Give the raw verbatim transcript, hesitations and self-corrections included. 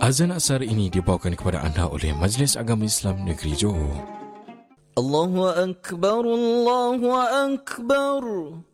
Azan asar ini dibawakan kepada anda oleh Majlis Agama Islam Negeri Johor. Allahu Akbar, Allahu Akbar.